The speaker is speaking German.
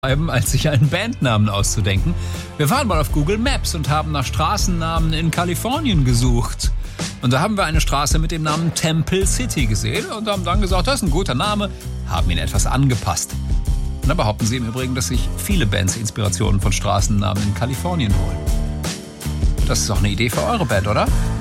als sich einen Bandnamen auszudenken. Wir waren mal auf Google Maps und haben nach Straßennamen in Kalifornien gesucht. Und da haben wir eine Straße mit dem Namen Temple City gesehen und haben dann gesagt, das ist ein guter Name, haben ihn etwas angepasst. Und da behaupten sie im Übrigen, dass sich viele Bands Inspirationen von Straßennamen in Kalifornien holen. Das ist doch eine Idee für eure Band, oder?